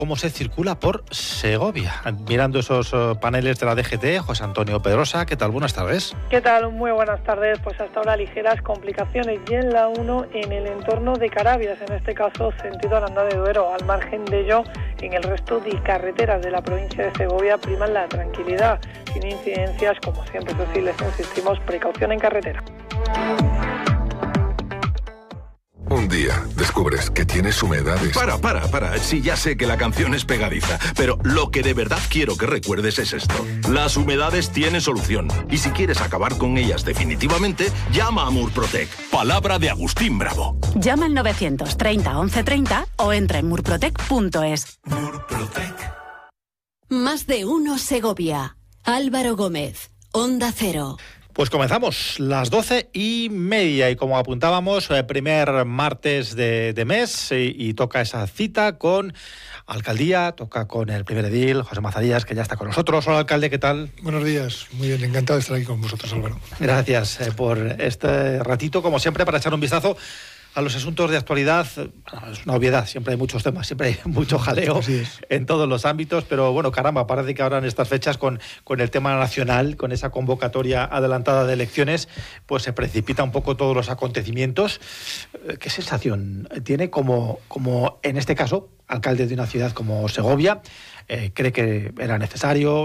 Cómo se circula por Segovia. Mirando esos paneles de la DGT, José Antonio Pedrosa, ¿qué tal? Buenas tardes. ¿Qué tal? Muy buenas tardes. Pues hasta ahora ligeras complicaciones y en la 1 en el entorno de Carabias, en este caso sentido Aranda de Duero. Al margen de ello, en el resto de carreteras de la provincia de Segovia priman la tranquilidad, sin incidencias, como siempre, eso sí, les insistimos, precaución en carretera. Un día descubres que tienes humedades. Para. Sí, ya sé que la canción es pegadiza, pero lo que de verdad quiero que recuerdes es esto. Las humedades tienen solución. Y si quieres acabar con ellas definitivamente, llama a Murprotec. Palabra de Agustín Bravo. Llama al 930 1130 o entra en murprotec.es. Murprotec. Más de uno Segovia. Álvaro Gómez, Onda Cero. Pues comenzamos las 12:30 y como apuntábamos, primer martes de mes y toca esa cita con Alcaldía, toca con el primer edil, José Mazadías, que ya está con nosotros. Hola, alcalde, ¿qué tal? Buenos días, muy bien, encantado de estar aquí con vosotros, Álvaro. Gracias por este ratito, como siempre, para echar un vistazo a los asuntos de actualidad. Es una obviedad, siempre hay muchos temas, siempre hay mucho jaleo en todos los ámbitos, pero bueno, caramba, parece que ahora en estas fechas con el tema nacional, con esa convocatoria adelantada de elecciones, pues se precipita un poco todos los acontecimientos. ¿Qué sensación tiene como en este caso, alcalde de una ciudad como Segovia? ¿Cree que era necesario?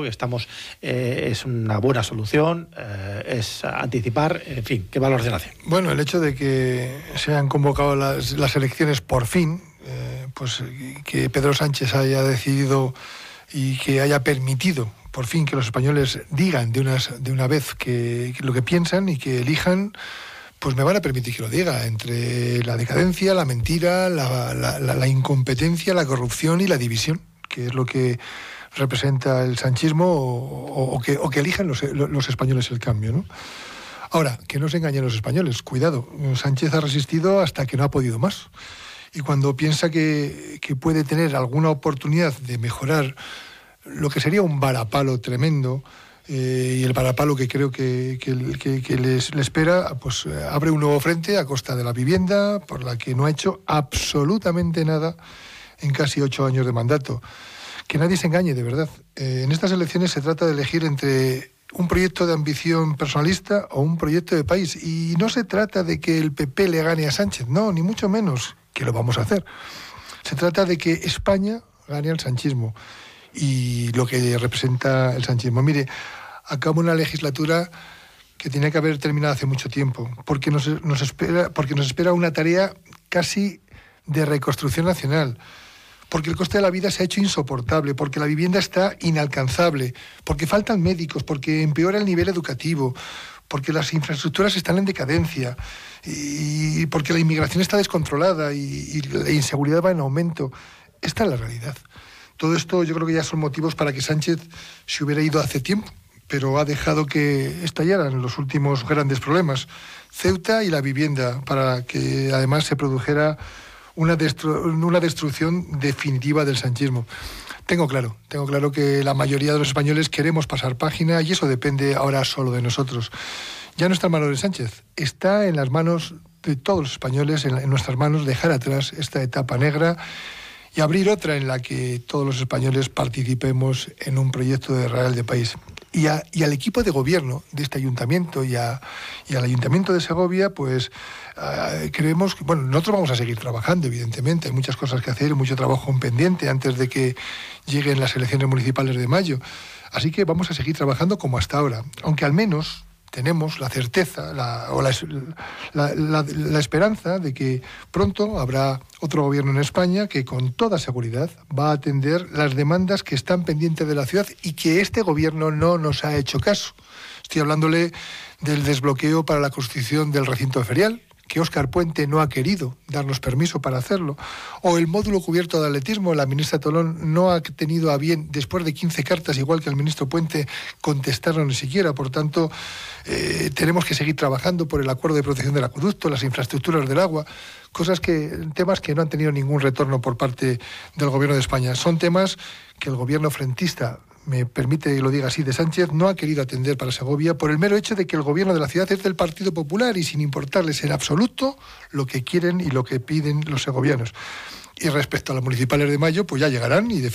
Es una buena solución? ¿Es anticipar? En fin, ¿qué valoración hace? Bueno, el hecho de que se hayan convocado las elecciones por fin, pues que Pedro Sánchez haya decidido y que haya permitido por fin que los españoles digan de una vez que lo que piensan y que elijan, pues me van a permitir que lo diga, entre la decadencia, la mentira, la incompetencia, la corrupción y la división, que es lo que representa el sanchismo o que elijan los españoles el cambio, ¿no? Ahora, que no se engañen los españoles, cuidado, Sánchez ha resistido hasta que no ha podido más. Y cuando piensa que puede tener alguna oportunidad de mejorar lo que sería un varapalo tremendo, y el varapalo que creo que le espera, pues abre un nuevo frente a costa de la vivienda, por la que no ha hecho absolutamente nada en casi 8 años de mandato. Que nadie se engañe, de verdad. En estas elecciones se trata de elegir entre un proyecto de ambición personalista o un proyecto de país. Y no se trata de que el PP le gane a Sánchez, no, ni mucho menos, que lo vamos a hacer. Se trata de que España gane al sanchismo y lo que representa el sanchismo. Mire, acaba una legislatura que tenía que haber terminado hace mucho tiempo, porque nos espera una tarea casi de reconstrucción nacional, porque el coste de la vida se ha hecho insoportable, porque la vivienda está inalcanzable, porque faltan médicos, porque empeora el nivel educativo, porque las infraestructuras están en decadencia y porque la inmigración está descontrolada y la inseguridad va en aumento. Esta es la realidad. Todo esto yo creo que ya son motivos para que Sánchez se hubiera ido hace tiempo, pero ha dejado que estallaran los últimos grandes problemas, Ceuta y la vivienda, para que además se produjera una destrucción definitiva del sanchismo. Tengo claro que la mayoría de los españoles queremos pasar página y eso depende ahora solo de nosotros. Ya no está en manos de Sánchez, está en las manos de todos los españoles, en nuestras manos, dejar atrás esta etapa negra y abrir otra en la que todos los españoles participemos en un proyecto de real de país. Y al equipo de gobierno de este ayuntamiento y al ayuntamiento de Segovia, pues creemos que, bueno, nosotros vamos a seguir trabajando, evidentemente, hay muchas cosas que hacer, mucho trabajo en pendiente antes de que lleguen las elecciones municipales de mayo. Así que vamos a seguir trabajando como hasta ahora, aunque al menos tenemos la certeza la esperanza de que pronto habrá otro gobierno en España que con toda seguridad va a atender las demandas que están pendientes de la ciudad y que este gobierno no nos ha hecho caso. Estoy hablándole del desbloqueo para la construcción del recinto ferial, que Óscar Puente no ha querido darnos permiso para hacerlo, o el módulo cubierto de atletismo. La ministra Tolón no ha tenido a bien, después de 15 cartas, igual que el ministro Puente, contestarnos ni siquiera. Por tanto, tenemos que seguir trabajando por el acuerdo de protección del acueducto, las infraestructuras del agua, temas que no han tenido ningún retorno por parte del gobierno de España. Son temas que el gobierno frentista, me permite que lo diga así, de Sánchez, no ha querido atender para Segovia por el mero hecho de que el gobierno de la ciudad es del Partido Popular y sin importarles en absoluto lo que quieren y lo que piden los segovianos. Y respecto a las municipales de mayo, pues ya llegarán y